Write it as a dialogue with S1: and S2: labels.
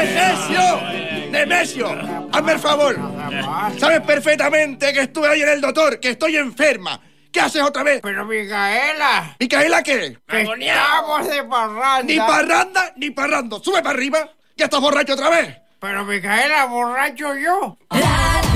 S1: ¡Nemesio! ¡Hazme el favor! Sabes perfectamente que estuve ahí en el doctor, que estoy enferma. ¿Qué haces otra vez?
S2: Pero Micaela...
S1: ¿Micaela qué?
S2: Que estamos de parranda.
S1: Ni parranda ni parrando. Sube para arriba. Ya estás borracho otra vez.
S2: Pero Micaela, borracho yo.